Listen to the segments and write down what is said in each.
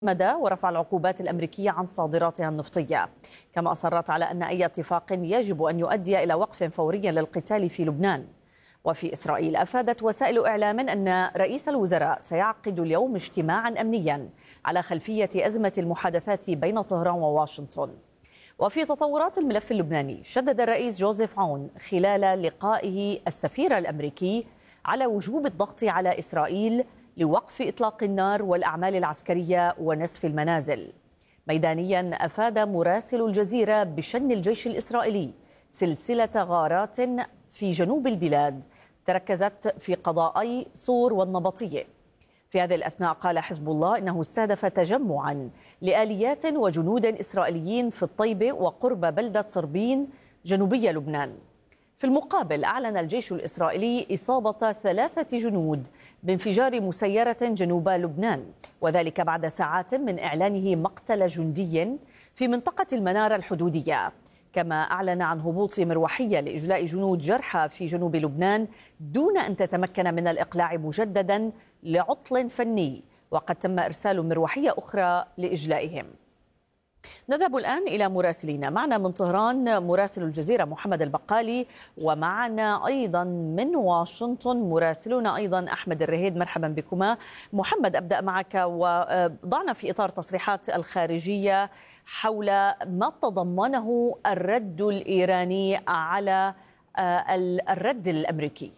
مدى ورفع العقوبات الأمريكية عن صادراتها النفطية، كما أصرت على أن أي اتفاق يجب أن يؤدي إلى وقف فوري للقتال في لبنان. وفي إسرائيل أفادت وسائل إعلام أن رئيس الوزراء سيعقد اليوم اجتماعا أمنيا على خلفية أزمة المحادثات بين طهران وواشنطن. وفي تطورات الملف اللبناني، شدد الرئيس جوزيف عون خلال لقائه السفير الأمريكي على وجوب الضغط على إسرائيل لوقف إطلاق النار والأعمال العسكرية ونسف المنازل. ميدانيا أفاد مراسل الجزيرة بشن الجيش الإسرائيلي سلسلة غارات في جنوب البلاد تركزت في قضائي صور والنبطية. في هذه الأثناء قال حزب الله إنه استهدف تجمعا لآليات وجنود إسرائيليين في الطيبة وقرب بلدة صربين جنوبية لبنان. في المقابل أعلن الجيش الإسرائيلي إصابة 3 جنود بانفجار مسيرة جنوب لبنان، وذلك بعد ساعات من إعلانه مقتل جندي في منطقة المنارة الحدودية. كما أعلن عن هبوط مروحية لإجلاء جنود جرحى في جنوب لبنان دون أن تتمكن من الإقلاع مجددا لعطل فني، وقد تم إرسال مروحية أخرى لإجلائهم. نذهب الآن إلى مراسلينا. معنا من طهران مراسل الجزيرة محمد البقالي، ومعنا أيضا من واشنطن مراسلنا أيضا أحمد الرهيد. مرحبا بكما. محمد، أبدأ معك، وضعنا في إطار تصريحات الخارجية حول ما تضمنه الرد الإيراني على الرد الأمريكي.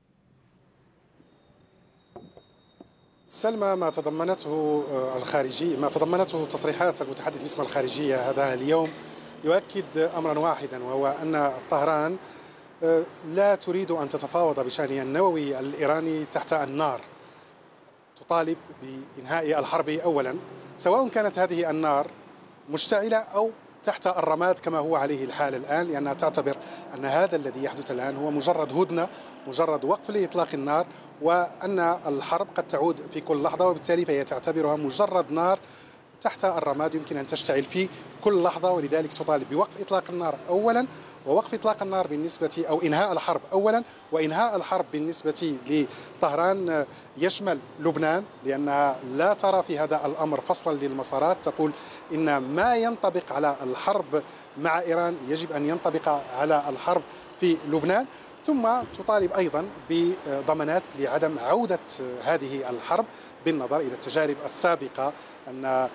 سلمى، ما تضمنته تصريحات المتحدث باسم الخارجية هذا اليوم يؤكد أمرا واحدا، وهو أن طهران لا تريد أن تتفاوض بشأن النووي الإيراني تحت النار. تطالب بإنهاء الحرب أولا، سواء كانت هذه النار مشتعلة أو تحت الرماد كما هو عليه الحال الآن، لأنها تعتبر أن هذا الذي يحدث الآن هو مجرد هدنة، مجرد وقف لإطلاق النار، وأن الحرب قد تعود في كل لحظة، وبالتالي فهي تعتبرها مجرد نار تحت الرماد يمكن أن تشتعل في كل لحظة. ولذلك تطالب بوقف إطلاق النار أولا، ووقف إطلاق النار بالنسبة أو إنهاء الحرب أولا، وإنهاء الحرب بالنسبة لطهران يشمل لبنان، لأنها لا ترى في هذا الأمر فصلا للمسارات. تقول إن ما ينطبق على الحرب مع إيران يجب أن ينطبق على الحرب في لبنان. ثم تطالب أيضا بضمانات لعدم عودة هذه الحرب بالنظر إلى التجارب السابقة، أن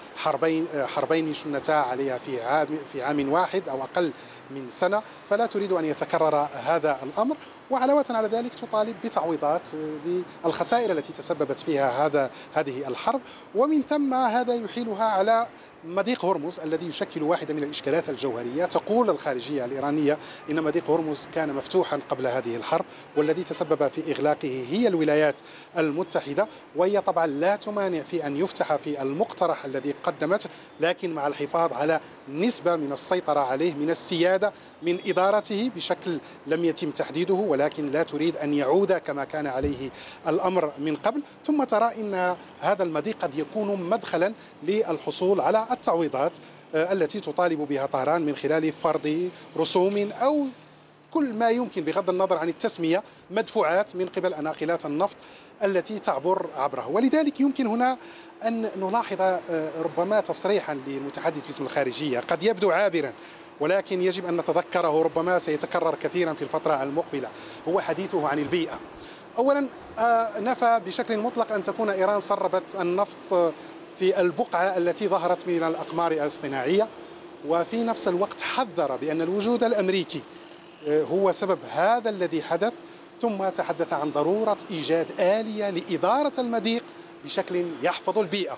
حربين شنتا عليها في عام واحد أو أقل من سنة، فلا تريد أن يتكرر هذا الأمر. وعلاوة على ذلك تطالب بتعويضات للخسائر التي تسببت فيها هذه الحرب، ومن ثم هذا يحيلها على مضيق هرمز الذي يشكل واحدة من الإشكالات الجوهرية. تقول الخارجية الإيرانية إن مضيق هرمز كان مفتوحا قبل هذه الحرب، والذي تسبب في إغلاقه هي الولايات المتحدة، وهي طبعا لا تمانع في أن يفتح في المقترح الذي قدمته، لكن مع الحفاظ على نسبة من السيطرة عليه، من السيادة، من إدارته بشكل لم يتم تحديده، ولكن لا تريد أن يعود كما كان عليه الأمر من قبل. ثم ترى أن هذا المضيق قد يكون مدخلا للحصول على التعويضات التي تطالب بها طهران من خلال فرض رسوم أو كل ما يمكن بغض النظر عن التسمية مدفوعات من قبل ناقلات النفط التي تعبر عبره. ولذلك يمكن هنا أن نلاحظ ربما تصريحا للمتحدث باسم الخارجية قد يبدو عابرا، ولكن يجب أن نتذكره، ربما سيتكرر كثيرا في الفترة المقبلة. هو حديثه عن البيئة. أولا نفى بشكل مطلق أن تكون إيران سربت النفط في البقعة التي ظهرت من الأقمار الاصطناعية، وفي نفس الوقت حذر بأن الوجود الأمريكي هو سبب هذا الذي حدث. ثم تحدث عن ضرورة إيجاد آلية لإدارة المضيق بشكل يحفظ البيئة،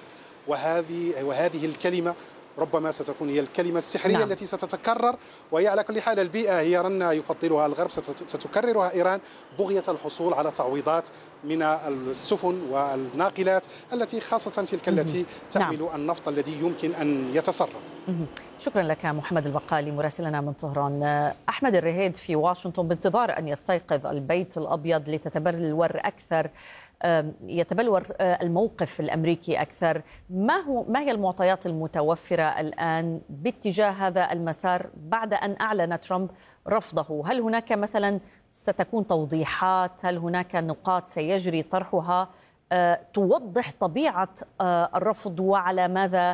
وهذه الكلمة ربما ستكون هي الكلمة السحرية. نعم. التي ستتكرر، وهي على كل حال البيئة هي رنة يفضلها الغرب ستكررها إيران بغية الحصول على تعويضات من السفن والناقلات التي خاصة تلك التي تحمل نعم. النفط الذي يمكن أن يتسرب. شكرا لك محمد البقالي مراسلنا من طهران. أحمد الرهيد في واشنطن، بانتظار أن يستيقظ البيت الأبيض يتبلور الموقف الأمريكي أكثر، ما هي المعطيات المتوفرة الآن باتجاه هذا المسار بعد أن أعلن ترامب رفضه؟ هل هناك مثلا ستكون توضيحات؟ هل هناك نقاط سيجري طرحها توضح طبيعة الرفض وعلى ماذا